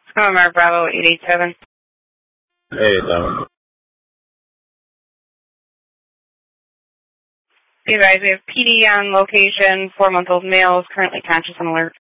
Mark Bravo 887. Hey, Tom. Hey guys, we have PD on location. 4-month-old male is currently conscious and alert.